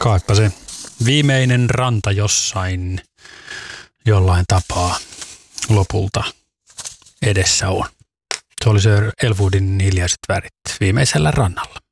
Kaipa se viimeinen ranta jossain jollain tapaa lopulta edessä on. Se oli se Elwoodin Hiljaiset värit viimeisellä rannalla.